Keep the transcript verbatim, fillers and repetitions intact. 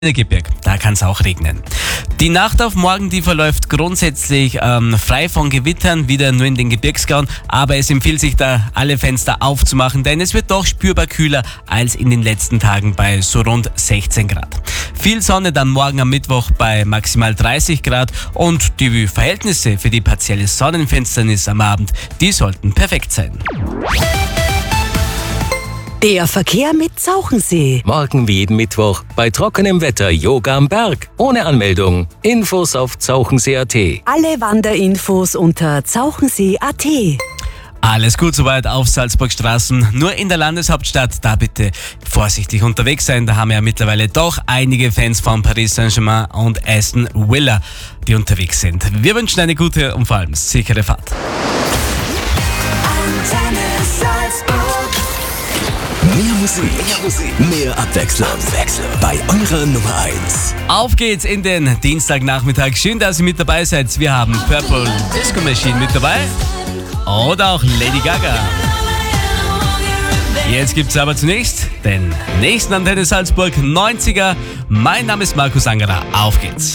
Gebirg, da kann es auch regnen. Die Nacht auf morgen, die verläuft grundsätzlich ähm, frei von Gewittern, wieder nur in den Gebirgsgauen, aber es empfiehlt sich da, alle Fenster aufzumachen, denn es wird doch spürbar kühler als in den letzten Tagen bei so rund sechzehn Grad. Viel Sonne dann morgen am Mittwoch bei maximal dreißig Grad und die Verhältnisse für die partielle Sonnenfinsternis am Abend, die sollten perfekt sein. Der Verkehr mit Zauchensee. Morgen wie jeden Mittwoch bei trockenem Wetter Yoga am Berg. Ohne Anmeldung. Infos auf zauchensee punkt at. Alle Wanderinfos unter zauchensee punkt at. Alles gut soweit auf Salzburgstraßen, nur in der Landeshauptstadt, da bitte vorsichtig unterwegs sein. Da haben wir ja mittlerweile doch einige Fans von Paris Saint-Germain und Aston Villa, die unterwegs sind. Wir wünschen eine gute und vor allem sichere Fahrt. Mehr Musik, mehr Musik, mehr Abwechslung. Abwechslung. Bei eurer Nummer eins. Auf geht's in den Dienstagnachmittag. Schön, dass ihr mit dabei seid. Wir haben Purple Disco Machine mit dabei oder auch Lady Gaga. Jetzt gibt's aber zunächst den nächsten Antenne Salzburg neunziger. Mein Name ist Markus Angerer. Auf geht's.